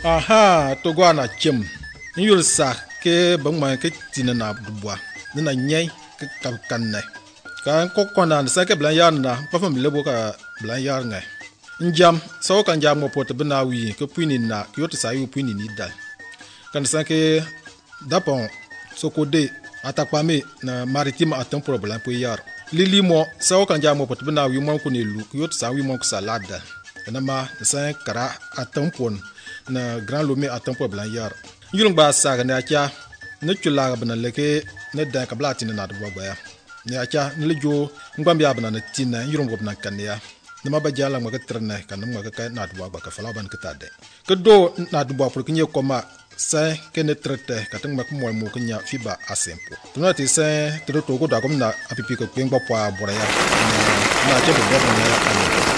Aha, to go na chim. Yul sa ke bang man ke tina na dubwa. Na nyai ke kan ne. Kan ko kona sa ke blan yan na pa fam lebo ka blan yar ngai. Njam so kan jam mo pot bna wi ke puini na ke yot sa yu puini ni dal. Kan sa ke dapon so ko de atakwame na maritime atom problem po yar. Lili mo so kan jam mo pot bna wi mo ko ne lu ke yot sa wi mo ko salada. Na ma sa kara atom pon na grand lomé atom problem yar. Yulung ba sa ne acha ne chula bna leke ne da ka blati na do ba ya. Ne acha ne lejo ngam ya bna na tina yulung go bna kan ya. Nama ba jala ma ka trne kan ma ka na do ba ka fala ban ka tade ke do na do ba pour que nye koma sa ke ne trete ka tang ma ko mo ko nya fiba asempo tuna ti sa to ko da ko na apipi ko ngba po abora ya na je be ba na